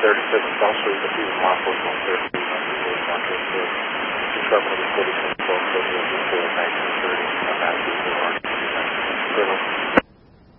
37 South Street, the Fusion Line 4130, Department of the City.